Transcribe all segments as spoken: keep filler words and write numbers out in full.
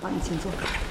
好，你请坐。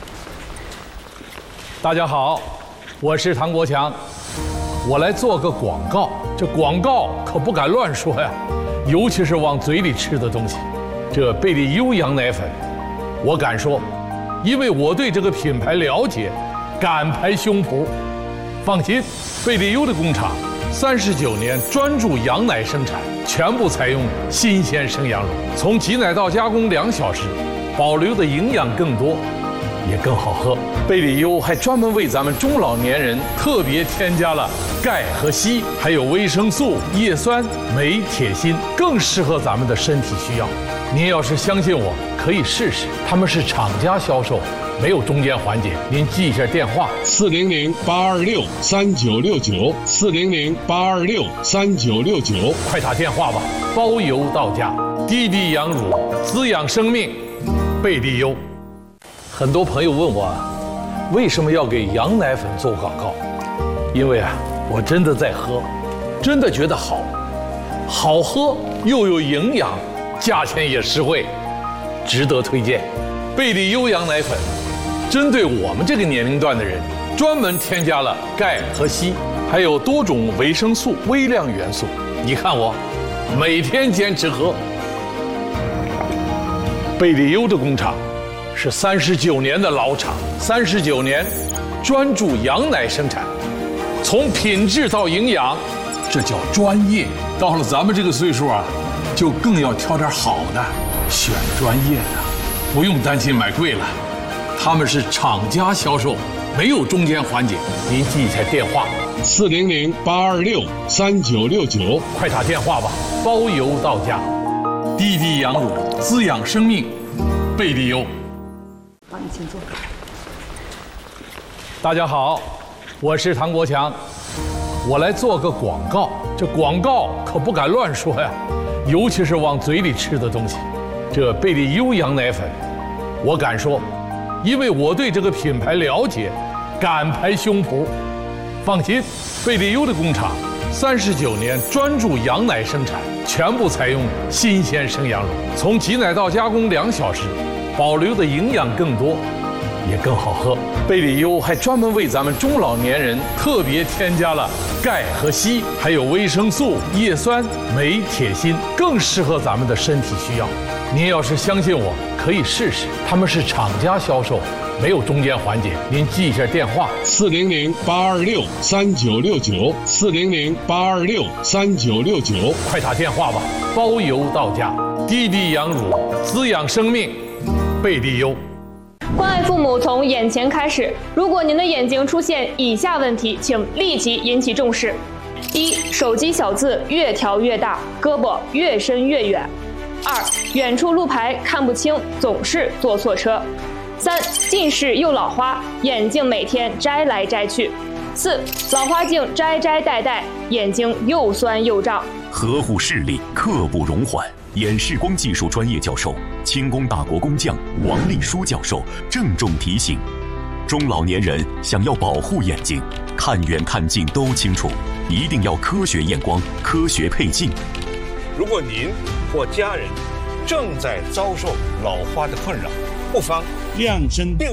大家好，我是唐国强，我来做个广告。这广告可不敢乱说呀，尤其是往嘴里吃的东西。这贝利优羊奶粉，我敢说，因为我对这个品牌了解，敢拍胸脯。放心，贝利优的工厂三十九年专注羊奶生产，全部采用新鲜生羊乳，从挤奶到加工两小时，保留的营养更多，也更好喝。贝利优还专门为咱们中老年人特别添加了钙和硒，还有维生素、叶酸、镁、铁、锌，更适合咱们的身体需要。您要是相信我，可以试试。他们是厂家销售，没有中间环节。您记一下电话： 四零零八二六三九六九，四零零八二六三九六九， 快打电话吧，包邮到家。滴滴羊乳，滋养生命，贝利优。很多朋友问我，为什么要给羊奶粉做广告？因为啊，我真的在喝，真的觉得好，好喝又有营养，价钱也实惠，值得推荐。贝利优羊奶粉，针对我们这个年龄段的人，专门添加了钙和硒，还有多种维生素、微量元素。你看我，每天坚持喝。贝利优的工厂是三十九年的老厂，三十九年专注羊奶生产，从品质到营养，这叫专业。到了咱们这个岁数啊，就更要挑点好的，选专业的，不用担心买贵了。他们是厂家销售，没有中间环节。您记一下电话： 四零零八二六三九六九， 快打电话吧，包邮到家。滴滴羊乳，滋养生命，贝利优。 好，你请坐。 大家好，我是唐国强，我来做个广告。这广告可不敢乱说呀，尤其是往嘴里吃的东西。这贝利优羊奶粉，我敢说，因为我对这个品牌了解，敢拍胸脯。放心，贝利优的工厂三十九年专注羊奶生产，全部采用新鲜生羊乳，从挤奶到加工两小时，保留的营养更多，也更好喝。贝利优还专门为咱们中老年人特别添加了钙和硒，还有维生素、叶酸、镁、铁、锌，更适合咱们的身体需要。您要是相信我，可以试试。他们是厂家销售，没有中间环节。您记一下电话： 四零零八二六三九六九，四零零八二六三九六九， 快打电话吧，包邮到家。滴滴羊乳，滋养生命，贝利优。 关爱父母从眼前开始。如果您的眼睛出现以下问题，请立即引起重视：一、手机小字越调越大，胳膊越伸越远；二、远处路牌看不清，总是坐错车；三、近视又老花，眼镜每天摘来摘去；四、老花镜摘摘戴戴，眼睛又酸又胀。 呵护视力，刻不容缓。眼视光技术专业教授、轻工大国工匠王立书教授郑重提醒：中老年人想要保护眼睛，看远看近都清楚，一定要科学验光、科学配镜。 如果您或家人正在遭受老花的困扰，不妨量身定